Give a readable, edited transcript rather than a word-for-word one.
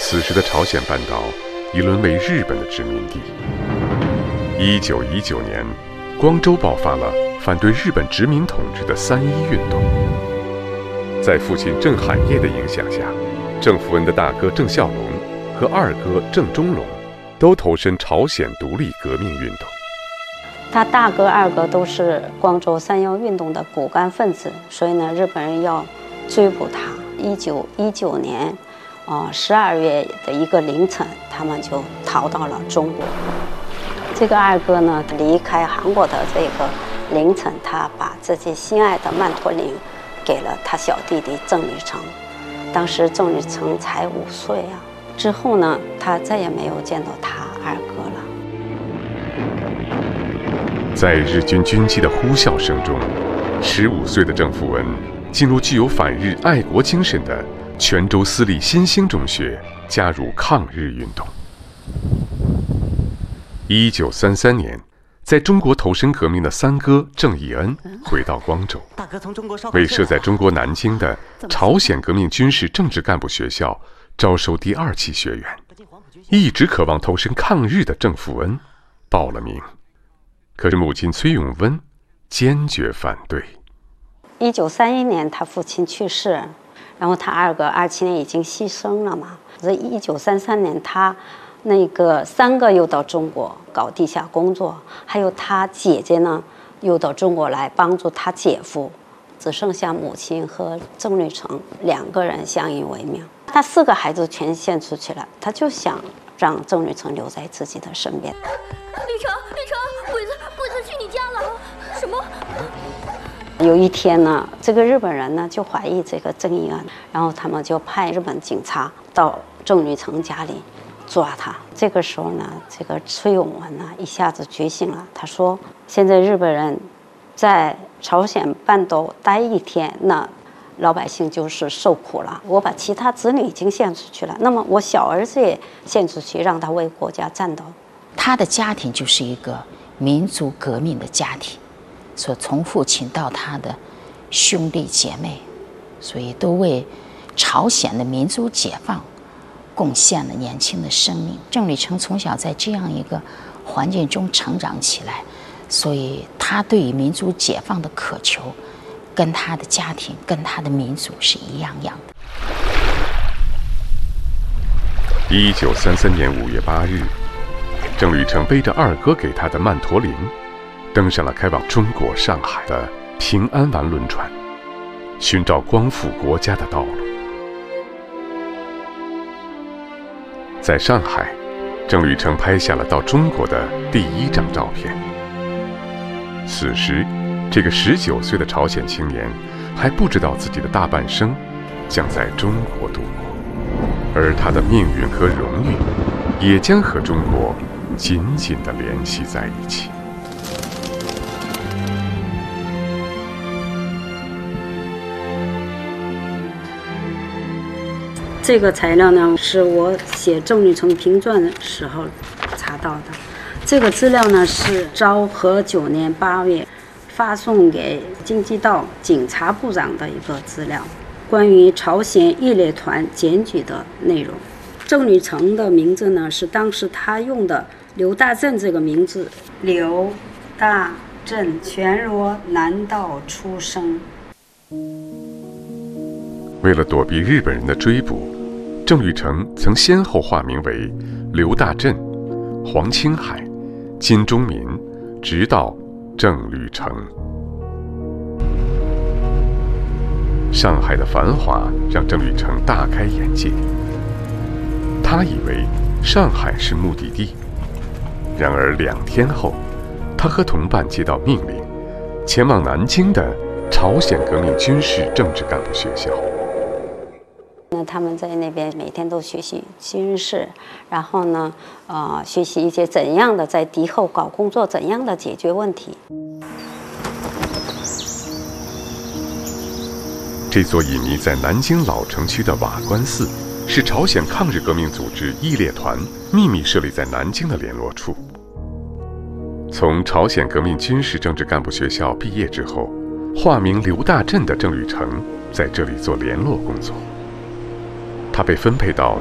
此时的朝鲜半岛已沦为日本的殖民地。1919年，光州爆发了反对日本殖民统治的3·1运动。在父亲郑海业的影响下，郑福恩的大哥郑孝龙和二哥郑中龙都投身朝鲜独立革命运动。 他大哥、二哥都是光州3·1运动的骨干分子，所以呢，日本人要追捕他。1919年，12月的一个凌晨，他们就逃到了中国。这个二哥呢，离开韩国的这个凌晨，他把自己心爱的曼陀林给了他小弟弟郑履成。当时郑履成才5岁啊。之后呢，他再也没有见到他二哥了。 在日军军机的呼啸声中，15岁的郑福恩进入具有反日爱国精神的泉州私立新兴中学，加入抗日运动。1933年，在中国投身革命的三哥郑义恩回到光州，为设在中国南京的朝鲜革命军事政治干部学校招收第2期学员。一直渴望投身抗日的郑福恩报了名，可是母亲崔永温坚决反对。 1931年，他父亲去世，然后他二哥27年已经牺牲了嘛。1933年，他那个3个又到中国搞地下工作，还有他姐姐呢又到中国来帮助他姐夫，只剩下母亲和郑履成2个人相依为命。他4个孩子全献出去了，他就想让郑履成留在自己的身边。 履成，鬼子去你家了？什么？ 有一天呢，这个日本人呢就怀疑这个郑义恩，然后他们就派日本警察到郑履成家里抓他。这个时候呢，这个崔永文呢一下子觉醒了，他说：“现在日本人在朝鲜半岛待1天，那老百姓就是受苦了。我把其他子女已经献出去了，那么我小儿子也献出去，让他为国家战斗。” 他的家庭就是一个民族革命的家庭，所从父亲到他的兄弟姐妹，所以都为朝鲜的民族解放贡献了年轻的生命。郑履成从小在这样一个环境中成长起来，所以他对于民族解放的渴求跟他的家庭跟他的民族是一样的。 1933年5月8日，郑履成背着二哥给他的曼陀林，登上了开往中国上海的平安丸轮船，寻找光复国家的道路。在上海，郑履成拍下了到中国的第1张照片。此时，这个19岁的朝鲜青年还不知道自己的大半生将在中国度过，而他的命运和荣誉也将和中国紧紧地联系在一起。 这个材料呢，是我写郑履成评传的时候查到的。这个资料呢，是昭和9年8月发送给京畿道警察部长的一个资料，关于朝鲜义烈团检举的内容。郑履成的名字呢，是当时他用的刘大正这个名字。刘大正，全罗南道出生。 为了躲避日本人的追捕，郑履成曾先后化名为刘大振、黄青海、金钟民，直到郑履成。上海的繁华让郑履成大开眼界，他以为上海是目的地。然而2天后，他和同伴接到命令，前往南京的朝鲜革命军事政治干部学校。 他们在那边每天都学习军事，然后呢，学习一些怎样的在敌后搞工作，怎样的解决问题。 这座隐匿在南京老城区的瓦官寺，是朝鲜抗日革命组织义烈团秘密设立在南京的联络处。从朝鲜革命军事政治干部学校毕业之后，化名刘大振的郑履成在这里做联络工作。他被分配到